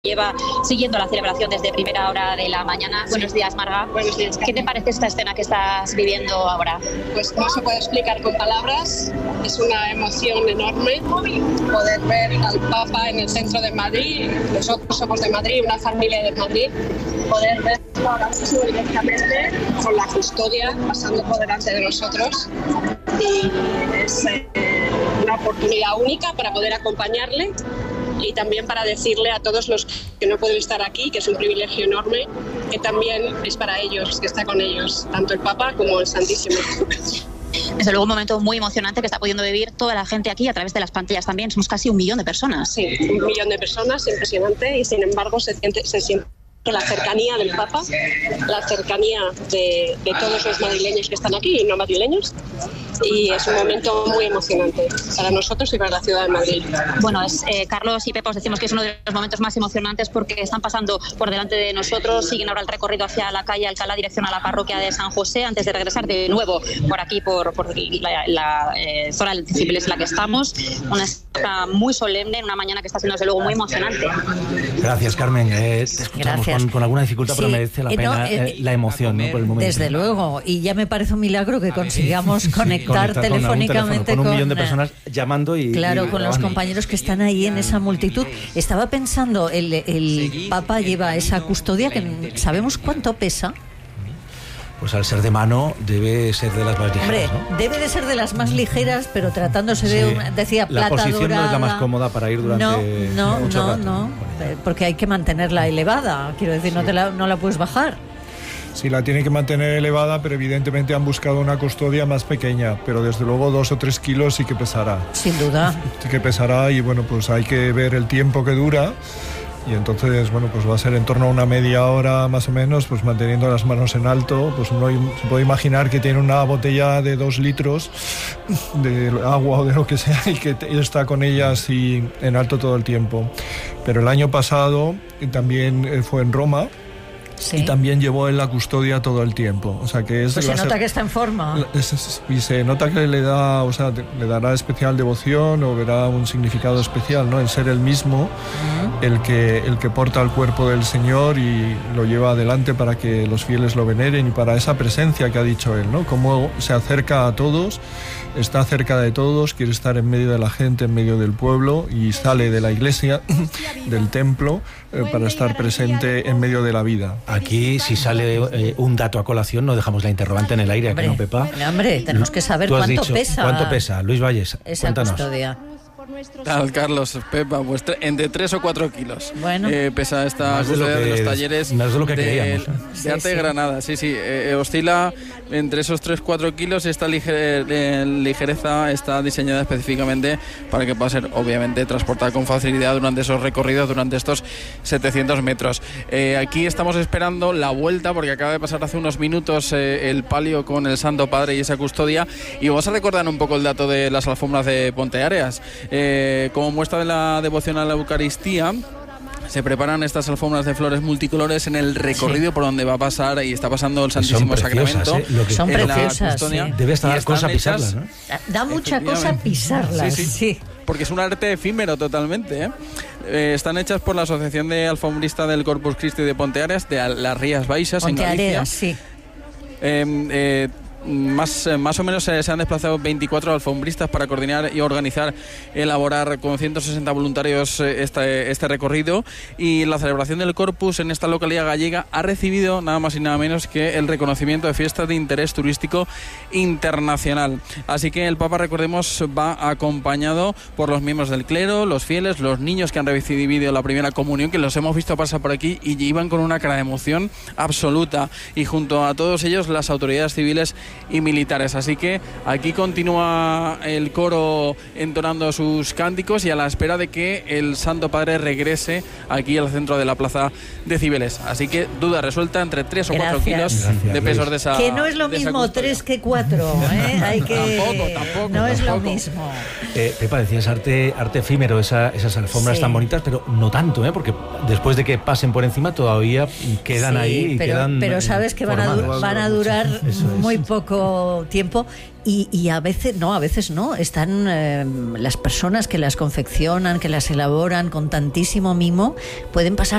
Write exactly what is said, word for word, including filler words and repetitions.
Lleva siguiendo la celebración desde primera hora de la mañana. Sí. Buenos días, Marga. Buenos días, ¿Qué te parece esta escena que estás viviendo ahora? Pues no se puede explicar con palabras. Es una emoción enorme poder ver al Papa en el centro de Madrid. Nosotros somos de Madrid, una familia de Madrid. Poder verlo ahora mismo directamente con la custodia pasando por delante de nosotros. Y es eh, una oportunidad única para poder acompañarle. Y también para decirle a todos los que no pueden estar aquí, que es un privilegio enorme, que también es para ellos, que está con ellos, tanto el Papa como el Santísimo. Desde luego un momento muy emocionante que está pudiendo vivir toda la gente aquí a través de las pantallas también. Somos casi un millón de personas. Sí, un millón de personas, impresionante, y sin embargo se siente, se siente la cercanía del Papa, la cercanía de, de todos los madrileños que están aquí y no madrileños. Y es un momento muy emocionante para nosotros y para la ciudad de Madrid. Bueno, es, eh, Carlos y Pepa, os decimos que es uno de los momentos más emocionantes porque están pasando por delante de nosotros, siguen ahora el recorrido hacia la calle Alcalá, dirección a la parroquia de San José, antes de regresar de nuevo por aquí, por, por la, la eh, zona del Cibeles en la que estamos. Una escena muy solemne, una mañana que está siendo desde luego muy emocionante. Gracias, Carmen. Eh, te escuchamos con, con alguna dificultad, sí, pero merece la pena no, eh, la emoción, ¿no? Por el momento. Desde luego, y ya me parece un milagro que consigamos conectar telefónicamente con un, con, un millón de personas llamando y claro, y con los compañeros que están ahí en esa multitud. Estaba pensando, el, el Papa lleva esa custodia que sabemos cuánto pesa. Pues al ser de mano debe ser de las más ligeras. Hombre, ¿no? Debe de ser de las más ligeras, pero tratándose sí. de una, decía, la plata posición dorada. no es la más cómoda para ir durante no, no, mucho no, rato. no, porque hay que mantenerla elevada. Quiero decir, sí. no te la, no la puedes bajar. Sí, la tienen que mantener elevada, pero evidentemente han buscado una custodia más pequeña, pero desde luego dos o tres kilos sí que pesará. Sin duda. Sí que pesará y bueno, pues hay que ver el tiempo que dura y entonces, bueno, pues va a ser en torno a una media hora más o menos, pues manteniendo las manos en alto, pues uno se puede imaginar que tiene una botella de dos litros de agua o de lo que sea y que está con ella así en alto todo el tiempo. Pero el año pasado también fue en Roma. Sí. Y también llevó en la custodia todo el tiempo, o sea que es pues se nota ser, que está en forma es, es, y se nota que le da, o sea, le dará especial devoción o verá un significado especial, ¿no? En ser el mismo uh-huh. el que el que porta el cuerpo del Señor y lo lleva adelante para que los fieles lo veneren y para esa presencia que ha dicho él, ¿no? Cómo se acerca a todos, está cerca de todos, quiere estar en medio de la gente, en medio del pueblo y sale de la iglesia, del templo, eh, para estar presente en medio de la vida. Aquí, si sale eh, un dato a colación, no dejamos la interrogante en el aire, hombre, ¿a que no, Pepa? Hombre, tenemos que saber cuánto dicho, pesa. ¿Cuánto pesa? Luis Valles, esa cuéntanos. Custodia. Tal, Carlos, Pepa, pues tre- entre tres o cuatro kilos. Bueno. Eh, pesa esta custodia de, de los talleres más de, lo que de, creíamos, ¿eh? de sí, arte sí. de Granada. Sí, sí, eh, oscila entre esos tres a cuatro kilos. Esta liger- eh, ligereza está diseñada específicamente para que pueda ser, obviamente, transportada con facilidad durante esos recorridos, durante estos setecientos metros. Eh, aquí estamos esperando la vuelta, porque acaba de pasar hace unos minutos eh, el palio con el Santo Padre y esa custodia. Y vamos a recordar un poco el dato de las alfombras de Ponteareas. Eh, como muestra de la devoción a la Eucaristía, se preparan estas alfombras de flores multicolores en el recorrido sí. por donde va a pasar y está pasando el Santísimo Sacramento. ¿eh? Lo que son preciosas, sí. Debe estar dar cosa pisarlas, ¿no? Da mucha cosa pisarlas, sí, sí. sí. Porque es un arte efímero totalmente, ¿eh? Eh, están hechas por la Asociación de Alfombristas del Corpus Christi de Ponteareas, de las Rías Baixas, en Galicia. Sí. Eh, eh, Más, más o menos se, se han desplazado veinticuatro alfombristas para coordinar y organizar, elaborar con ciento sesenta voluntarios este, este recorrido, y la celebración del Corpus en esta localidad gallega ha recibido nada más y nada menos que el reconocimiento de fiesta de interés turístico internacional. Así que el Papa, recordemos, va acompañado por los miembros del clero, los fieles, los niños que han recibido la primera comunión, que los hemos visto pasar por aquí y iban con una cara de emoción absoluta, y junto a todos ellos las autoridades civiles y militares. Así que aquí continúa el coro entonando sus cánticos y a la espera de que el Santo Padre regrese aquí al centro de la plaza de Cibeles. Así que duda resuelta entre tres o cuatro kilos Gracias, de pesos de esa. Que no es lo mismo tres que cuatro, ¿eh? Hay que... tampoco, tampoco. No es tampoco. lo mismo. Eh, Pepa, decías arte, arte efímero, esa, esas alfombras sí. tan bonitas, pero no tanto, ¿eh? Porque después de que pasen por encima todavía quedan sí, ahí y pero, quedan. Pero sabes que van a, van a durar muy poco. poco tiempo. Y, y a veces, no, a veces no, están eh, las personas que las confeccionan, que las elaboran con tantísimo mimo, pueden pasar